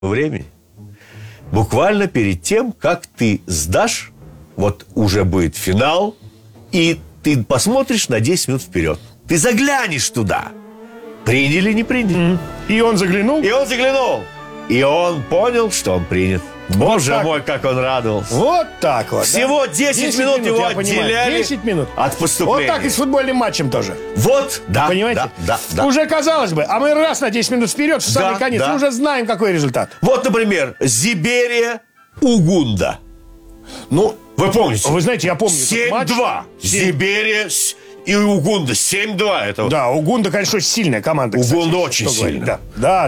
времени. Буквально перед тем, как ты сдашь, вот уже будет финал, и ты посмотришь на 10 минут вперед. Ты заглянешь туда. Приняли, не приняли. И он заглянул? И он заглянул. И он понял, что он принят. Боже мой, как он радовался. Вот так вот. Всего 10 минут его отделяли 10 минут от поступления. Вот так и с футбольным матчем тоже. Вот, да. Понимаете? Да. Уже казалось бы, а мы раз на 10 минут вперед, в самый конец, мы уже знаем, какой результат. Вот, например, Зиберия Угунда. Ну, вы помните? Вы знаете, я помню 7-2. Зиберия и Угунда 7-2. Это... Да, Угунда, конечно, очень сильная команда. Угунда очень сильная. Да.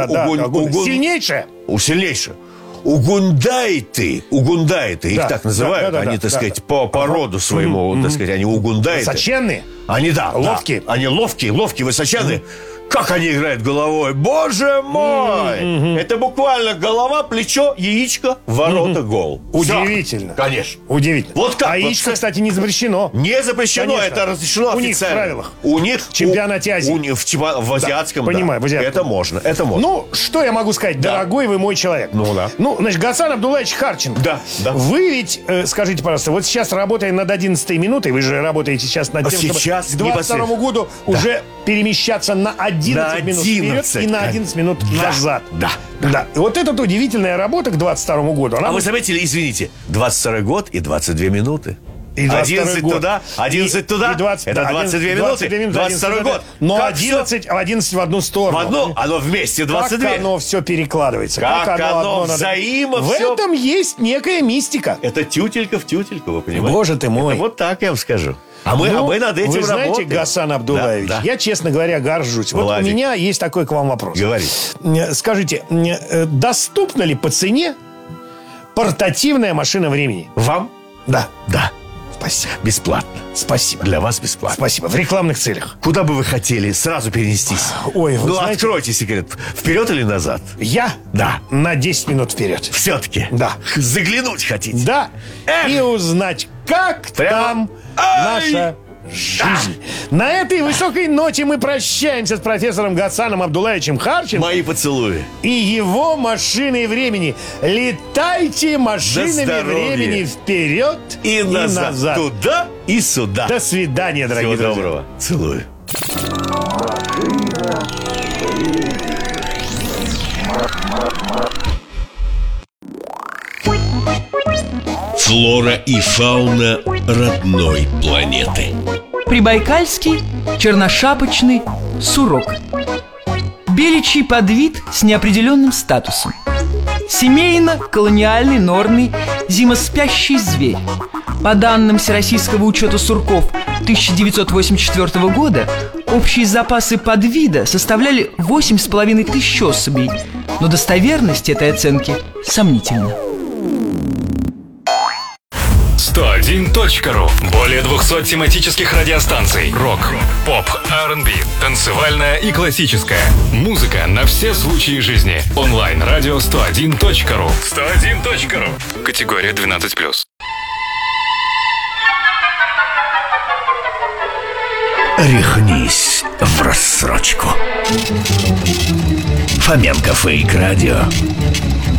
Сильнейшая. Сильнейшая. Угундайты, их так называют, они, так сказать, по роду своему, так сказать, они угундайты. Высоченные? Они, ловкие. Они ловкие, высоченные. Как они играют головой, боже мой! Это буквально голова, плечо, яичко, ворота, гол. Удивительно. Все. Конечно. Удивительно. Вот как? А яичко, кстати, не запрещено. Не запрещено, конечно. Это разрешено у официально. них в правилах. У них в чемпионате Азии. В азиатском, понимаю, в азиатском. Это можно. Ну, что я могу сказать, дорогой вы мой человек. Значит, Гасан Абдуллаевич Харченко. Да. Вы ведь, скажите, пожалуйста, вот сейчас, работая над 11-й минутой, вы же работаете сейчас над тем, чтобы к 22 году уже перемещаться на 11 минут вперед и на 11 минут назад. Да. И вот эта удивительная работа к 22 году. Вы заметили, извините, 22 год и 22 минуты. И 11 туда, 11 туда. Это 22 минуты, 22 год. Но 11 в одну сторону. В одну, оно вместе 22. Как оно все перекладывается. Как оно взаимо В этом есть некая мистика. Это тютелька в тютельку, вы понимаете? Боже ты мой. Это вот так я вам скажу. А мы над этим вы знаете, работаем. Гасан Абдуллаевич, я, честно говоря, горжусь. Вот у меня есть такой к вам вопрос. Говорите. Скажите, доступна ли по цене портативная машина времени? Вам? Да. Спасибо. Бесплатно. Спасибо. Для вас бесплатно. Спасибо. В рекламных целях. Куда бы вы хотели сразу перенестись? Ой, вы знаете... откройте секрет. Вперед или назад? Я? Да. На 10 минут вперед. Все-таки? Да. Заглянуть хотите? Да. И узнать, как там наша жизнь. На этой высокой ноте мы прощаемся с профессором Гасаном Абдуллаевичем Харченко. Мои поцелуи. И его машиной времени. Летайте машинами времени вперед и назад. Туда и сюда. До свидания, дорогие друзья. Всего доброго. Целую. Флора и фауна родной планеты. Прибайкальский черношапочный сурок. Беличий подвид с неопределенным статусом. Семейно-колониальный норный зимоспящий зверь. По данным Всероссийского учета сурков 1984 года, общие запасы подвида составляли 8,5 тысяч особей, но достоверность этой оценки сомнительна. 101.ru. Более 200 тематических радиостанций. Рок, поп, R&B, танцевальная и классическая. Музыка на все случаи жизни. Онлайн-радио 101.ru. 101.ru. Категория 12+. Рехнись в рассрочку. Фоменко Фейк Радио.